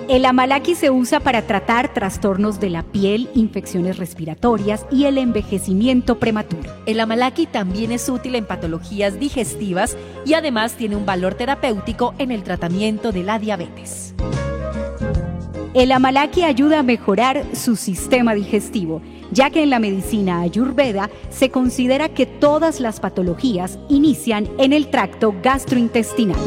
El Amalaki se usa para tratar trastornos de la piel, infecciones respiratorias y el envejecimiento prematuro. El Amalaki también es útil en patologías digestivas y además tiene un valor terapéutico en el tratamiento de la diabetes. El Amalaki ayuda a mejorar su sistema digestivo, ya que en la medicina Ayurveda se considera que todas las patologías inician en el tracto gastrointestinal.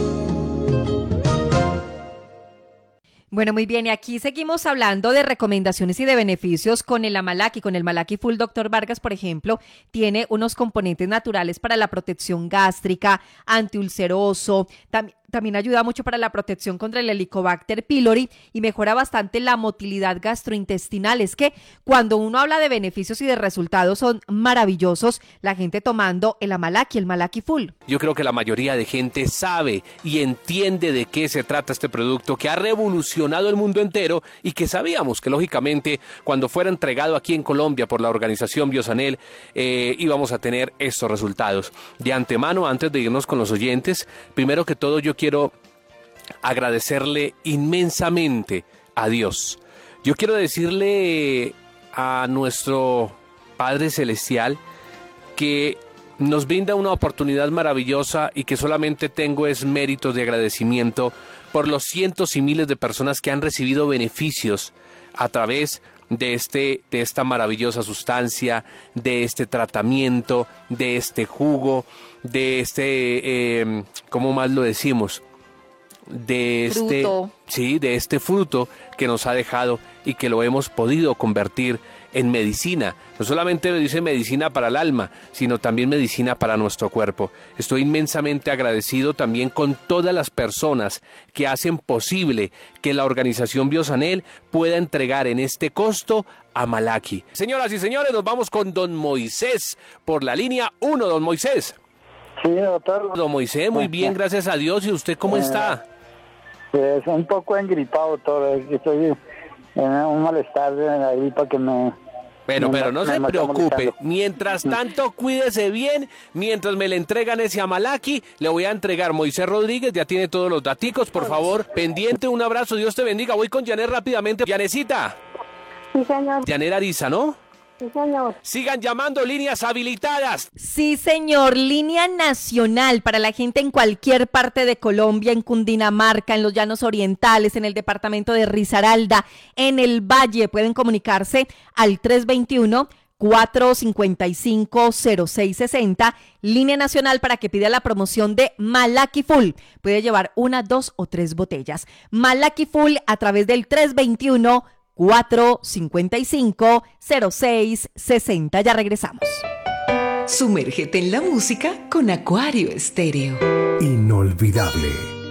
Bueno, muy bien, y aquí seguimos hablando de recomendaciones y de beneficios con el Amalaki. Con el Malaki Full, doctor Vargas, por ejemplo, tiene unos componentes naturales para la protección gástrica, antiulceroso, también ayuda mucho para la protección contra el Helicobacter pylori y mejora bastante la motilidad gastrointestinal. Es que cuando uno habla de beneficios y de resultados son maravillosos, la gente tomando el Malaki Full. Yo creo que la mayoría de gente sabe y entiende de qué se trata este producto que ha revolucionado el mundo entero y que sabíamos que lógicamente cuando fuera entregado aquí en Colombia por la organización Biosanel íbamos a tener estos resultados. De antemano, antes de irnos con los oyentes, primero que todo yo quiero agradecerle inmensamente a Dios. Yo quiero decirle a nuestro Padre Celestial que nos brinda una oportunidad maravillosa y que solamente tengo es méritos de agradecimiento por los cientos y miles de personas que han recibido beneficios a través de esta maravillosa sustancia, de este tratamiento, de este jugo, de este, ¿cómo más lo decimos? De este fruto que nos ha dejado y que lo hemos podido convertir en medicina. No solamente dice medicina para el alma, sino también medicina para nuestro cuerpo. Estoy inmensamente agradecido también con todas las personas que hacen posible que la organización Biosanel pueda entregar en este costo a Malaki. Señoras y señores, nos vamos con don Moisés por la línea 1, don Moisés. Sí, doctor. Don Moisés, muy bien, gracias a Dios. ¿Y usted cómo está? Pues un poco engripado, doctor. Estoy en un malestar de la gripa que me... Bueno, pero no se preocupe. Mientras tanto, cuídese bien. Mientras me le entregan ese Amalaki, le voy a entregar Moisés Rodríguez. Ya tiene todos los daticos, por favor. Pendiente, un abrazo. Dios te bendiga. Voy con Janet rápidamente. Janecita. Sí, señor. Janet Ariza, ¿no? Sí, señor. Sigan llamando, líneas habilitadas. Sí, señor, línea nacional para la gente en cualquier parte de Colombia, en Cundinamarca, en los Llanos Orientales, en el departamento de Risaralda, en el Valle. Pueden comunicarse al 321-455-0660, línea nacional para que pida la promoción de Malaki Full. Puede llevar 1, 2 o 3 botellas. Malaki Full a través del 321-455-0660. Ya regresamos. Sumérgete en la música con Acuario Estéreo. Inolvidable.